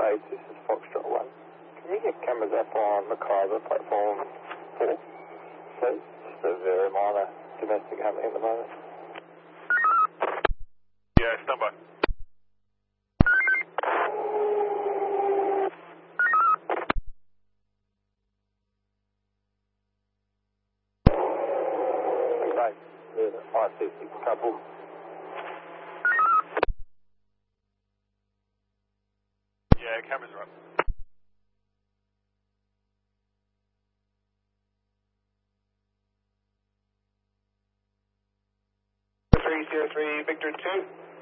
Page, this is Foxtrot 1. Can you get cameras up on Mackay platform 4, please? Just a very minor domestic happening at the moment. Yeah, stand by. Okay, the I-60 couple. Yeah, cameras are up. Three zero three Victor 2.